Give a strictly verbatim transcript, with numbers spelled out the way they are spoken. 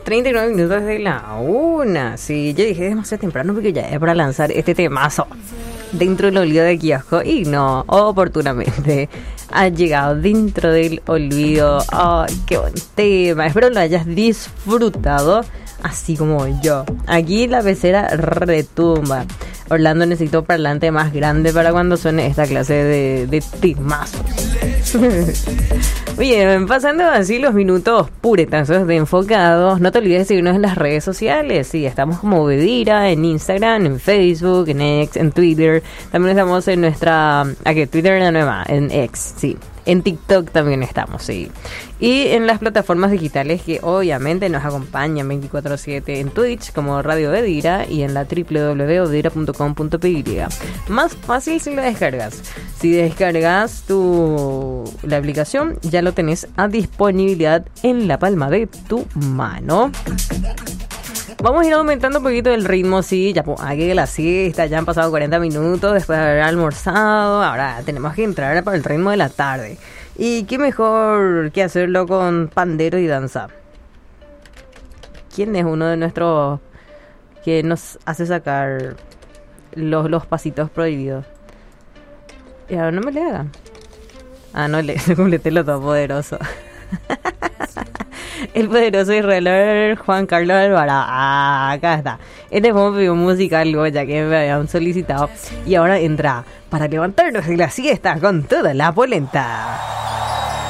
treinta y nueve minutos de la una. Sí, yo dije demasiado temprano porque ya es para lanzar este temazo dentro del olvido de kiosco. Y no, oportunamente ha llegado dentro del olvido. ¡Ay, qué buen tema! Espero lo hayas disfrutado así como yo. Aquí la pecera retumba. Orlando, necesito parlante más grande para cuando suene esta clase de, de temazos. Bien, pasando así los minutos puretazos de enfocados. No te olvides de seguirnos en las redes sociales. Sí, estamos como Bedira en Instagram, en Facebook, en X, en Twitter. También estamos en nuestra... Aquí, Twitter es la nueva, en X, sí. En TikTok también estamos, sí. Y en las plataformas digitales que obviamente nos acompañan veinticuatro siete en Twitch como Radio Bedira y en la doble u doble u doble u punto bedira punto com punto p y. Más fácil si lo descargas. Si descargas tu la aplicación, ya lo tenés a disponibilidad en la palma de tu mano. Vamos a ir aumentando un poquito el ritmo, sí, ya pues, aquí la siesta, ya han pasado cuarenta minutos después de haber almorzado, ahora tenemos que entrar para el ritmo de la tarde. Y qué mejor que hacerlo con pandero y danza. ¿Quién es uno de nuestros que nos hace sacar los, los pasitos prohibidos? Y ahora no me le hagan. Ah, no, le completé lo todopoderoso. El poderoso israelí Juan Carlos Alvarado. Ah, acá está. Este fue un video musical, luego ya que me habían solicitado. Y ahora entra para levantarnos de la siesta con toda la polenta.